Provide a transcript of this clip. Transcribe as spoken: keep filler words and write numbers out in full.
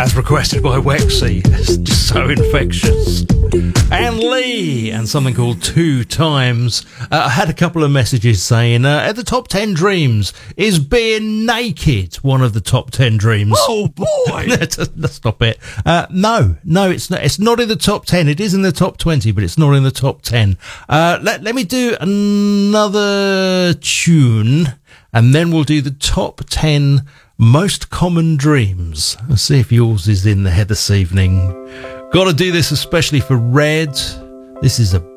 as requested by Wexy. It's just so infectious. And Lee, and something called Two Times. Uh, I had a couple of messages saying, uh, at the top ten dreams, is being naked one of the top ten dreams? Oh, boy! Stop it. Uh, no, no, it's not. It's not in the top ten. It is in the top twenty, but it's not in the top ten. Uh, let, let me do another tune, and then we'll do the top ten most common dreams. Let's see if yours is in there this evening. Got to do this especially for Red. This is a